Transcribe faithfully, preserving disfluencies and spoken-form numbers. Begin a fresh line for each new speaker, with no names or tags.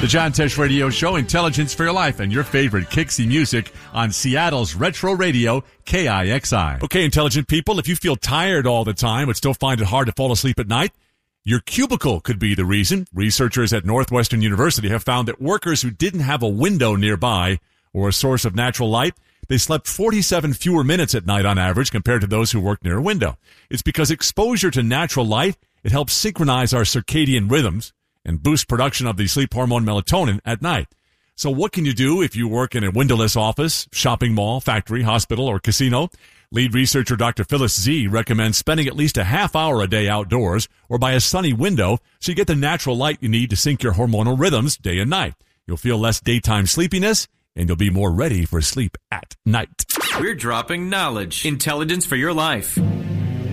The John Tesh Radio Show, Intelligence for Your Life, and your favorite Kixie music on Seattle's Retro Radio, K I X I.
Okay, intelligent people, if you feel tired all the time but still find it hard to fall asleep at night, your cubicle could be the reason. Researchers at Northwestern University have found that workers who didn't have a window nearby or a source of natural light, they slept forty-seven fewer minutes at night on average compared to those who worked near a window. It's because exposure to natural light, it helps synchronize our circadian rhythms and boost production of the sleep hormone melatonin at night. So what can you do if you work in a windowless office, shopping mall, factory, hospital, or casino? Lead researcher Doctor Phyllis Z recommends spending at least a half hour a day outdoors or by a sunny window so you get the natural light you need to sync your hormonal rhythms day and night. You'll feel less daytime sleepiness, and you'll be more ready for sleep at night.
We're dropping knowledge. Intelligence for your life.